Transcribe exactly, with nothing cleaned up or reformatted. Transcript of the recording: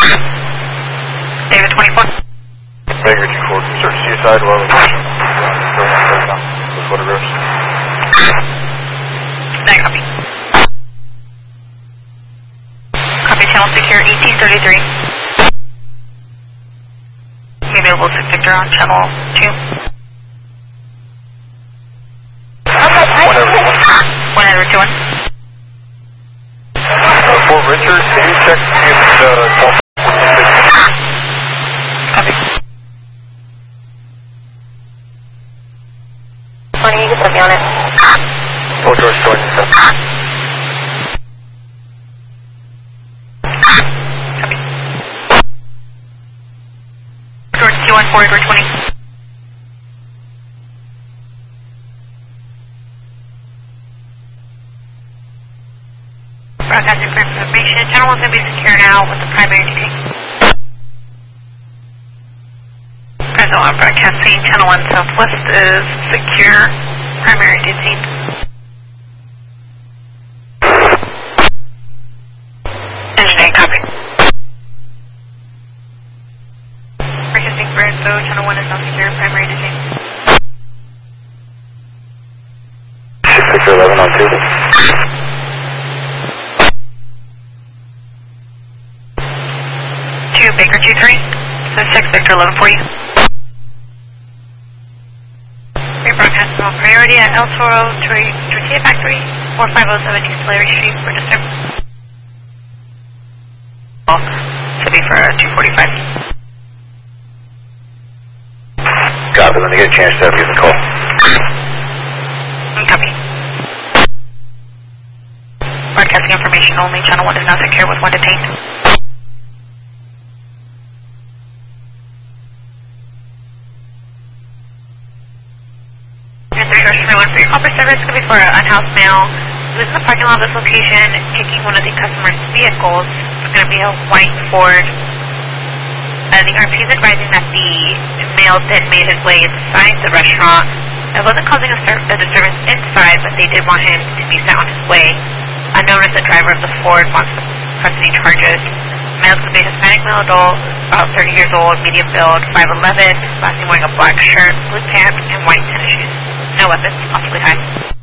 David twenty-four. Baker two four, search suicide while location. Those photographs. Nine copy. Copy, channel secure eighteen thirty-three. Be available to Victor on channel two. One other two one. Uh, Fort Richard, can you check if the call Copy. Tony, you can put me on it. Fort George joining us. Copy. George two one four over twenty. Broadcasting for information. Channel one's going to be secure now with the primary detain. Present one broadcasting. Channel one southwest is secure. Primary detain. Engineering copy. Broadcasting for info. Channel one is not secure. Primary detain. Victor eleven on two. Two Baker two three. So six Victor eleven for you. Rebroadcast on priority at El Toro Tortilla Factory, four five oh seven East Larry Street for disturbance. To be for two forty-five. Copy, when you get a chance to give me a call. Copy. Broadcasting information only. Channel one is not secure with one detained. For your corporate service, going to be for an unhoused male who is in the parking lot of this location taking one of the customer's vehicles. It's going to be a white Ford. Uh, the R P is advising that the male then made his way inside the restaurant. It wasn't causing a, a disturbance inside, but they did want him to be sent on his way. Unknown as the driver of the Ford wants to press any charges. Male could be a Hispanic male adult, about thirty years old, medium build, five eleven, last seen wearing a black shirt, blue pants, and white tennis shoes. No weapons, possibly high.